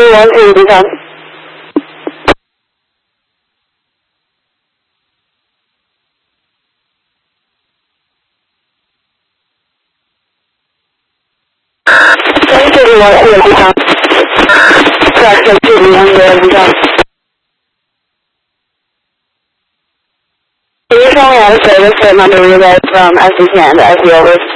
everyone in Bhutan. Thanks everyone in Bhutan. Traction to the under Bhutan. Can you tell me how to say this? I'm under relay from SDC and SE over.